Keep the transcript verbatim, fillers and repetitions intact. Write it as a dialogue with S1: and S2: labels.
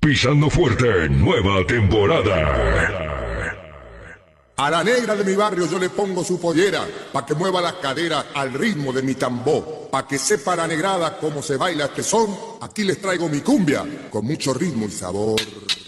S1: Pisando fuerte, nueva temporada.
S2: A la negra de mi barrio yo le pongo su pollera, pa' que mueva las caderas al ritmo de mi tambor, pa' que sepa la negrada cómo se baila este son. Aquí les traigo mi cumbia, con mucho ritmo y sabor.